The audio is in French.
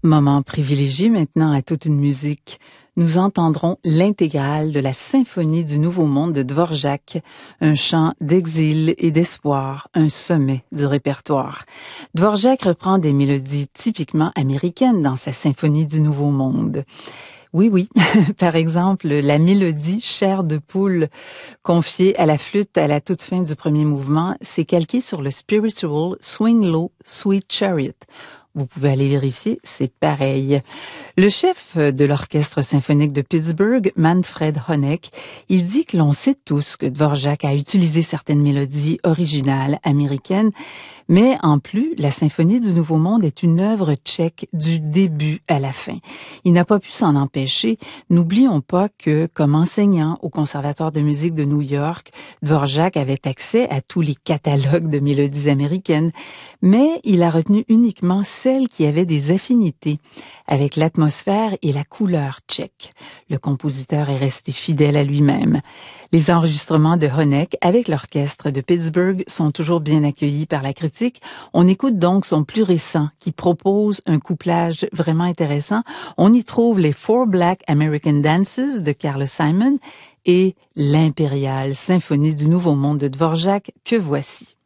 Moment privilégié maintenant à toute une musique. Nous entendrons l'intégrale de la Symphonie du Nouveau Monde de Dvorak, un chant d'exil et d'espoir, un sommet du répertoire. Dvorak reprend des mélodies typiquement américaines dans sa Symphonie du Nouveau Monde. Oui, par exemple, la mélodie Chair de poule confiée à la flûte à la toute fin du premier mouvement, s'est calquée sur le spiritual Swing Low, Sweet Chariot. Vous pouvez aller vérifier, c'est pareil. Le chef de l'Orchestre symphonique de Pittsburgh, Manfred Honeck, il dit que l'on sait tous que Dvorak a utilisé certaines mélodies originales américaines, mais en plus, la Symphonie du Nouveau Monde est une œuvre tchèque du début à la fin. Il n'a pas pu s'en empêcher. N'oublions pas que, comme enseignant au Conservatoire de musique de New York, Dvorak avait accès à tous les catalogues de mélodies américaines, mais il a retenu uniquement celles qui avaient des affinités avec l'atmosphère et la couleur tchèque. Le compositeur est resté fidèle à lui-même. Les enregistrements de Honeck avec l'orchestre de Pittsburgh sont toujours bien accueillis par la critique. On écoute donc son plus récent qui propose un couplage vraiment intéressant. On y trouve les Four Black American Dances de Carl Simon et l'impériale Symphonie du Nouveau Monde de Dvorak que voici.